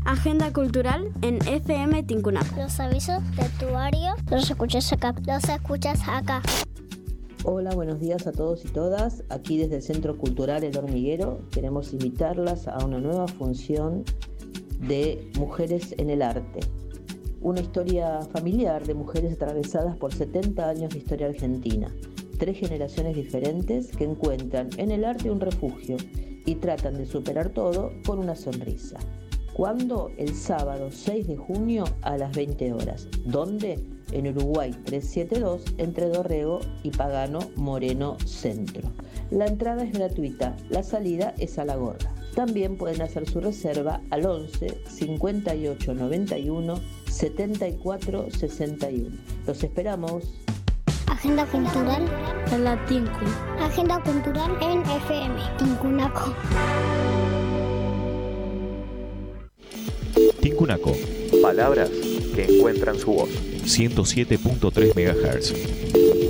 Agenda cultural en FM Tincunaco. Los avisos de actuario los escuchas acá. Hola, buenos días a todos y todas. Aquí desde el Centro Cultural El Hormiguero queremos invitarlas a una nueva función de Mujeres en el Arte. Una historia familiar de mujeres atravesadas por 70 años de historia argentina. 3 generaciones diferentes que encuentran en el arte un refugio y tratan de superar todo con una sonrisa. ¿Cuándo? El sábado 6 de junio a las 20 horas. ¿Dónde? En Uruguay 372, entre Dorrego y Pagano Moreno Centro. La entrada es gratuita, la salida es a la gorra. También pueden hacer su reserva al 11 58 91 74 61. Los esperamos. Agenda cultural En la Tincu. Agenda cultural en FM Tincunaco. Tincunaco. Palabras que encuentran su voz. 107.3 MHz.